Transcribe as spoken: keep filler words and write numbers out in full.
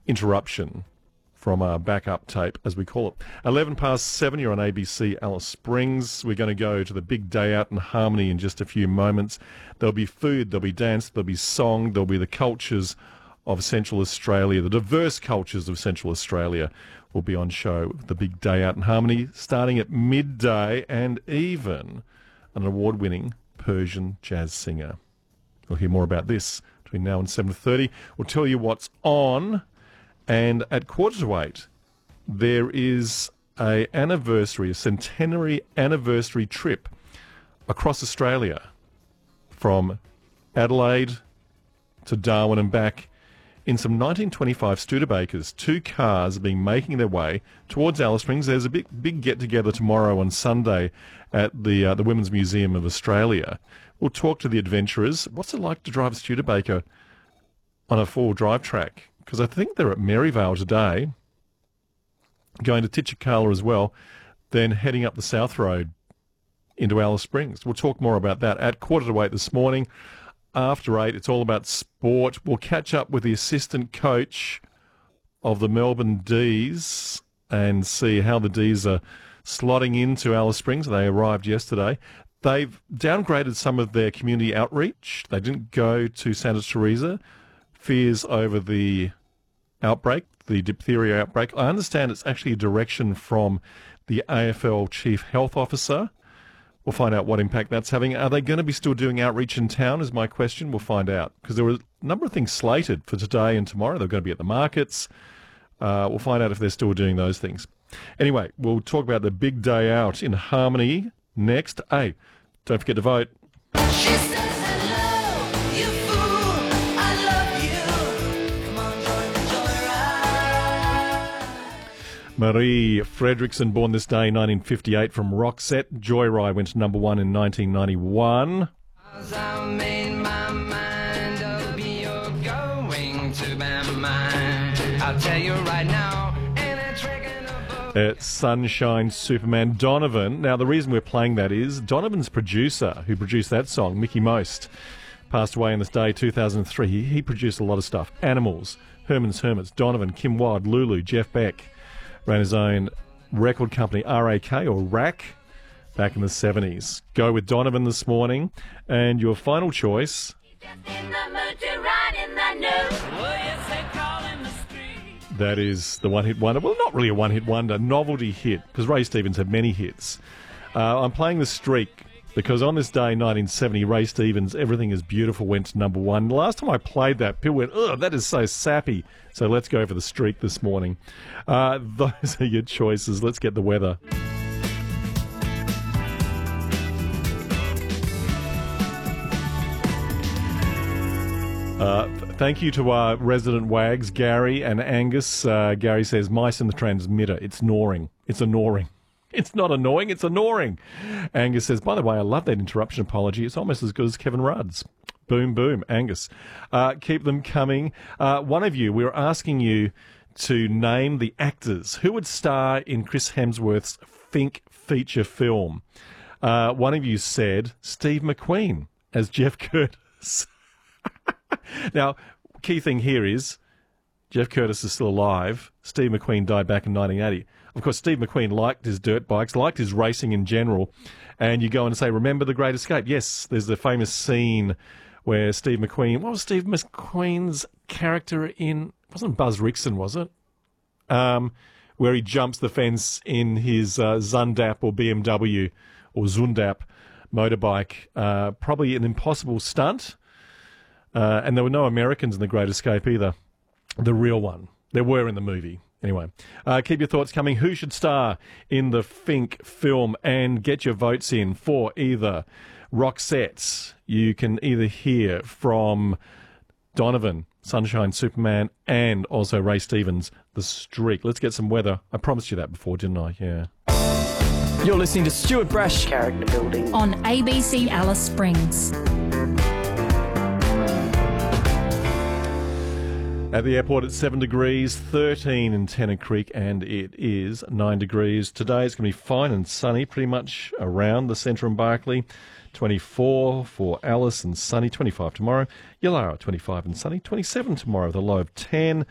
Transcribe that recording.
interruption from our backup tape, as we call it. eleven past seven, you're on A B C Alice Springs. We're going to go to the big day out in Harmony in just a few moments. There'll be food, there'll be dance, there'll be song, there'll be the cultures of Central Australia, the diverse cultures of Central Australia will be on show. The big day out in Harmony, starting at midday, and even an award-winning Persian jazz singer. We'll hear more about this between now and seven thirty. We'll tell you what's on. And at quarter to eight, there is a anniversary, a centenary anniversary trip across Australia from Adelaide to Darwin and back in some nineteen twenty-five Studebakers. Two cars are being making their way towards Alice Springs. There's a big big get-together tomorrow on Sunday at the uh, the Women's Museum of Australia. We'll talk to the adventurers. What's it like to drive a Studebaker on a four-wheel drive track? Because I think they're at Maryvale today, going to Titchakala as well, then heading up the South Road into Alice Springs. We'll talk more about that at quarter to eight this morning. After eight, it's all about sport. We'll catch up with the assistant coach of the Melbourne D's and see how the D's are slotting into Alice Springs. They arrived yesterday. They've downgraded some of their community outreach. They didn't go to Santa Teresa. Fears over the outbreak, the diphtheria outbreak. I understand it's actually a direction from the A F L Chief Health Officer. We'll find out what impact that's having. Are they going to be still doing outreach in town is my question. We'll find out. Because there were a number of things slated for today and tomorrow. They're going to be at the markets. Uh, we'll find out if they're still doing those things. Anyway, we'll talk about the big day out in Harmony next. Hey, don't forget to vote. She says hello, you fool, I love you. Come on, join the joyride. Marie Fredrickson, born this day, nineteen fifty-eight, from Roxette. Joyride went to number one in nineteen ninety-one. As I made my mind up, you're going to be mine. I'll tell you right now, ain't a trick in the book. It's Sunshine Superman, Donovan. Now, the reason we're playing that is Donovan's producer, who produced that song, Mickey Most, passed away on this day, two thousand three. He, he produced a lot of stuff. Animals, Herman's Hermits, Donovan, Kim Wilde, Lulu, Jeff Beck. Ran his own record company, R A K, or R A C, back in the seventies. Go with Donovan this morning. And your final choice... In the mood to ride in the new. Well, yes, they call him the street. That is the one-hit wonder. Well, not really a one-hit wonder, novelty hit, because Ray Stevens had many hits. Uh, I'm playing The Streak because on this day, nineteen seventy, Ray Stevens' Everything is Beautiful went to number one. The last time I played that, people went, ugh, that is so sappy. So let's go for The Streak this morning. Uh, those are your choices. Let's get the weather. Uh, th- thank you to our resident wags, Gary and Angus. Uh, Gary says, mice in the transmitter. It's gnawing. It's a gnawing. It's not annoying, it's a gnawing. Angus says, by the way, I love that interruption apology. It's almost as good as Kevin Rudd's. Boom, boom, Angus. Uh, keep them coming. Uh, one of you, we were asking you to name the actors who would star in Chris Hemsworth's Fink feature film. Uh, one of you said Steve McQueen as Jeff Curtis. Now, key thing here is Jeff Curtis is still alive. Steve McQueen died back in nineteen eighty. Of course, Steve McQueen liked his dirt bikes, liked his racing in general. And you go and say, remember The Great Escape? Yes, there's the famous scene where Steve McQueen... What was Steve McQueen's character in... It wasn't Buzz Rickson, was it? Um, where he jumps the fence in his uh, Zundap or B M W or Zundap motorbike. Uh, probably an impossible stunt. Uh, and there were no Americans in The Great Escape either. The real one. There were in the movie. Anyway, uh, keep your thoughts coming. Who should star in the Fink film? And get your votes in for either Roxette. You can either hear from Donovan, Sunshine Superman, and also Ray Stevens, The Streak. Let's get some weather. I promised you that before, didn't I? Yeah. You're listening to Stuart Brash. Character building. On A B C Alice Springs. At the airport, it's seven degrees, thirteen in Tennant Creek, and it is nine degrees. Today it's going to be fine and sunny pretty much around the centre in Barkly. twenty-four for Alice and sunny, twenty-five tomorrow. Yallara, twenty-five and sunny, twenty-seven tomorrow with a low of ten.